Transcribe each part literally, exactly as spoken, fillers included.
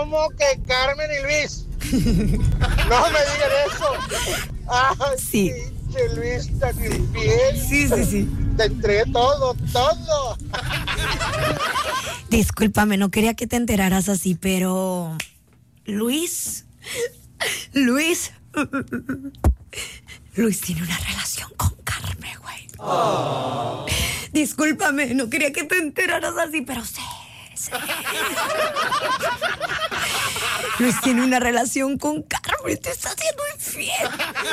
¿Cómo que Carmen y Luis? No me digan eso. Ay, sí. Pinche Luis tan infiel. Sí, sí, sí. Te entregué todo, todo. Discúlpame, no quería que te enteraras así, pero... Luis... Luis... Luis tiene una relación con Carmen, güey. Oh. Discúlpame, no quería que te enteraras así, pero sí, sí. Luis tiene una relación con Carmen, te está haciendo infiel.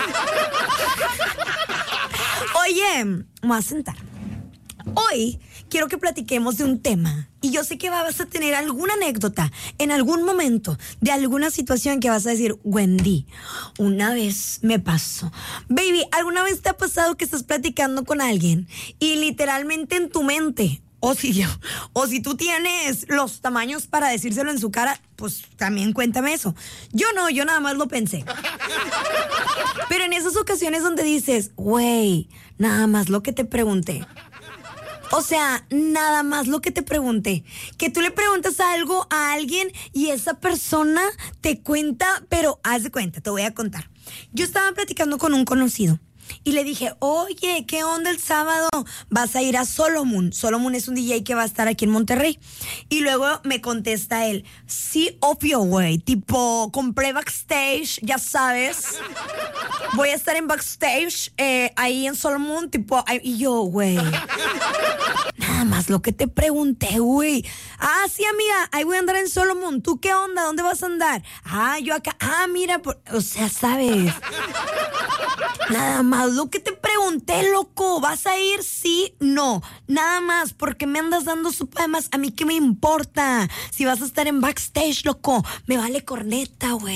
Oye, me voy a sentar. Hoy quiero que platiquemos de un tema y yo sé que vas a tener alguna anécdota en algún momento de alguna situación que vas a decir, Wendy, una vez me pasó. Baby, ¿alguna vez te ha pasado que estás platicando con alguien y literalmente en tu mente, o si yo, o si tú tienes los tamaños para decírselo en su cara, pues también cuéntame eso? Yo no, yo nada más lo pensé. Pero en esas ocasiones donde dices, güey, nada más lo que te pregunté. O sea, nada más lo que te pregunté. Que tú le preguntas algo a alguien y esa persona te cuenta, pero haz de cuenta, te voy a contar. Yo estaba platicando con un conocido y le dije, oye, ¿qué onda el sábado? Vas a ir a Solomon. Solomon es un D J que va a estar aquí en Monterrey. Y luego me contesta él, sí, obvio, güey. Tipo, compré backstage, ya sabes. Voy a estar en backstage, eh, ahí en Solomon, tipo, ahí, y yo, güey. Nada más lo que te pregunté, güey. Ah, sí, amiga, ahí voy a andar en Solomon. ¿Tú qué onda? ¿Dónde vas a andar? Ah, yo acá. Ah, mira, por... o sea, ¿sabes? Nada más lo que te pregunté, loco. ¿Vas a ir? Sí, no. Nada más, porque me andas dando sopa de más. A mí qué me importa. Si vas a estar en backstage, loco, me vale corneta, güey.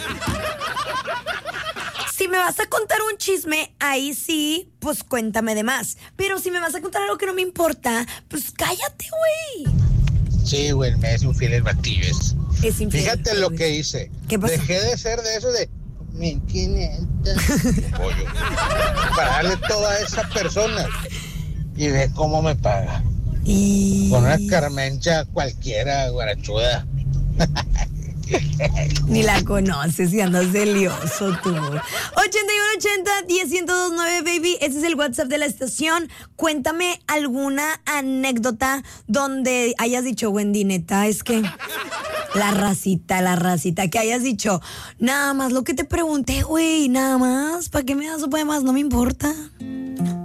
Si me vas a contar un chisme, ahí sí, pues cuéntame de más. Pero si me vas a contar algo que no me importa, pues cállate, güey. Sí, güey, me es infiel el batillo es. Es infiel. Fíjate lo que hice. ¿Qué pasó? Dejé de ser de eso de mil quinientos pollo para darle todo a esa persona y ve cómo me paga. Y... con una carmencha cualquiera, guarachuda. Ni la conoces y andas delioso tú. ochenta y uno ochenta, diez, ciento dos nueve, baby. Ese es el WhatsApp de la estación. Cuéntame alguna anécdota donde hayas dicho, Wendy, neta, es que la racita, la racita, que hayas dicho, nada más lo que te pregunté, güey, nada más, ¿para qué me das sopa de más? No me importa.